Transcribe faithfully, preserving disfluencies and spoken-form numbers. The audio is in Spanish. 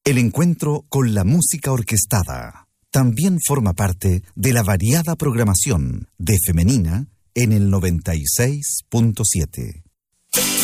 El encuentro con la música orquestada también forma parte de la variada programación de Femenina en el noventa y seis punto siete.